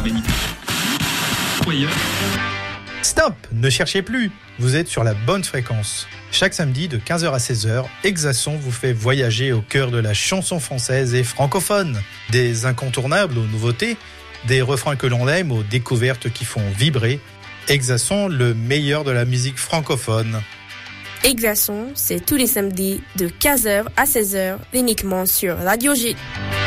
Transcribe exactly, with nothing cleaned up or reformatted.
Stop, ne cherchez plus, vous êtes sur la bonne fréquence. Chaque samedi de quinze heures à seize heures, Exason vous fait voyager au cœur de la chanson française et francophone. Des incontournables aux nouveautés, des refrains que l'on aime aux découvertes qui font vibrer. Exason, le meilleur de la musique francophone. Exason, c'est tous les samedis de quinze heures à seize heures, uniquement sur Radio G.